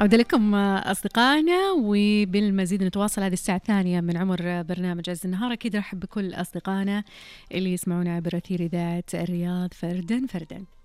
عودة لكم أصدقائنا، وبالمزيد نتواصل هذه الساعة الثانية من عمر برنامج عز النهار. أكيد رحب بكل أصدقائنا اللي يسمعونا عبر أثير إذاعة الرياض فردا فردا.